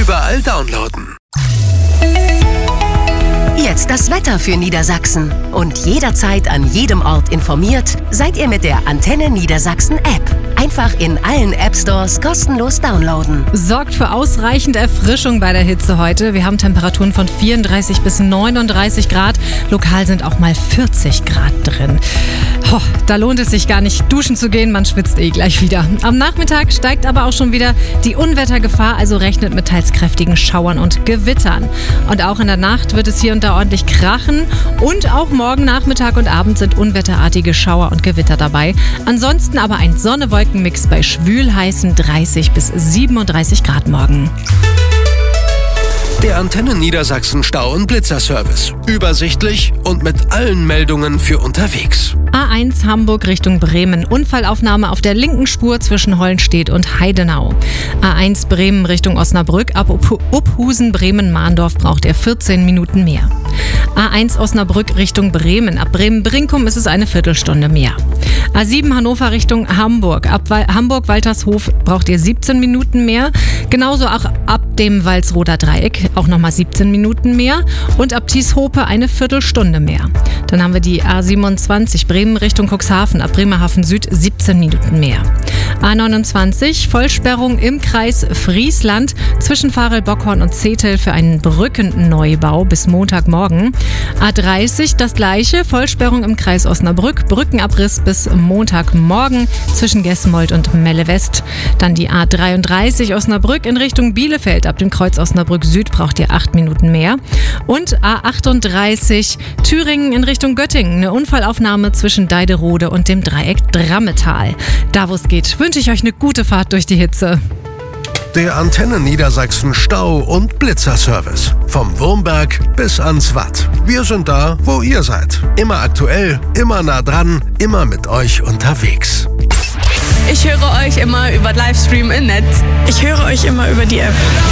überall downloaden. Jetzt das Wetter für Niedersachsen. Und jederzeit an jedem Ort informiert, seid ihr mit der Antenne Niedersachsen App. Einfach in allen App-Stores kostenlos downloaden. Sorgt für ausreichend Erfrischung bei der Hitze heute. Wir haben Temperaturen von 34 bis 39 Grad. Lokal sind auch mal 40 Grad drin. Da lohnt es sich gar nicht, duschen zu gehen. Man schwitzt gleich wieder. Am Nachmittag steigt aber auch schon wieder die Unwettergefahr. Also rechnet mit teils kräftigen Schauern und Gewittern. Und auch in der Nacht wird es hier und da ordentlich krachen. Und auch morgen Nachmittag und Abend sind unwetterartige Schauer und Gewitter dabei. Ansonsten aber ein Sonne-Wolken-Mix bei schwül-heißen 30 bis 37 Grad morgen. Der Antenne Niedersachsen Stau- und Blitzerservice. Übersichtlich und mit allen Meldungen für unterwegs. A1 Hamburg Richtung Bremen. Unfallaufnahme auf der linken Spur zwischen Hollenstedt und Heidenau. A1 Bremen Richtung Osnabrück. Ab Uphusen Bremen-Mahndorf braucht ihr 14 Minuten mehr. A1 Osnabrück Richtung Bremen. Ab Bremen-Brinkum ist es eine Viertelstunde mehr. A7 Hannover Richtung Hamburg. Ab Hamburg-Waltershof braucht ihr 17 Minuten mehr. Genauso auch ab dem Walsroder Dreieck auch nochmal 17 Minuten mehr. Und ab Tieshope eine Viertelstunde mehr. Dann haben wir die A27 Bremen Richtung Cuxhaven. Ab Bremerhaven Süd 17 Minuten mehr. A29 Vollsperrung im Kreis Friesland zwischen Varel-Bockhorn und Zetel für einen Brückenneubau bis Montagmorgen. A30 das gleiche, Vollsperrung im Kreis Osnabrück, Brückenabriss bis Montagmorgen zwischen Gesmold und Melle West. Dann die A33 Osnabrück in Richtung Bielefeld. Ab dem Kreuz Osnabrück Süd braucht ihr 8 Minuten mehr. Und A38 Thüringen in Richtung Göttingen. Eine Unfallaufnahme zwischen Deiderode und dem Dreieck Drammetal. Da wo es geht, wünsche ich euch eine gute Fahrt durch die Hitze. Der Antenne Niedersachsen Stau- und Blitzerservice. Vom Wurmberg bis ans Watt. Wir sind da, wo ihr seid. Immer aktuell, immer nah dran, immer mit euch unterwegs. Ich höre euch immer über Livestream im Netz. Ich höre euch immer über die App.